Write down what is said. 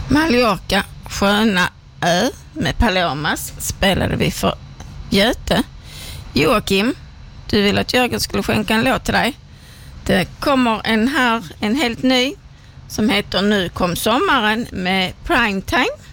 Mallorca, sköna ö med Palomas spelade vi för Göte. Joakim, du vill att Jörgen skulle skänka en låt till dig. Det kommer en helt ny som heter Nu kom sommaren med Primetime.